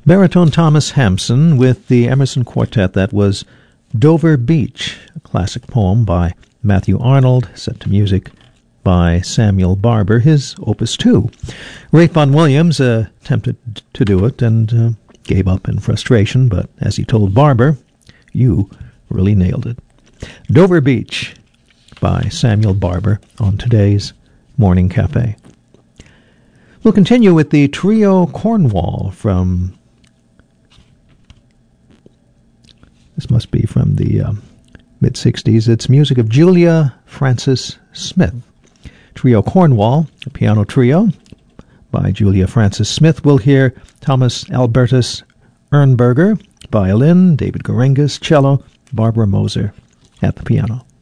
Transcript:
Baritone Thomas Hampson with the Emerson Quartet. That was Dover Beach, a classic poem by Matthew Arnold, set to music by Samuel Barber, his Opus 2. Ralph Vaughan Williams attempted to do it and gave up in frustration, but as he told Barber, "You really nailed it." Dover Beach by Samuel Barber on today's Morning Cafe. We'll continue with the Trio Cornwall from, this must be from the mid-60s. It's music of Julia Francis Smith. Trio Cornwall, a piano trio by Julia Francis Smith. We'll hear Thomas Albertus Ernberger, violin, David Gorengas, cello, Barbara Moser at the piano.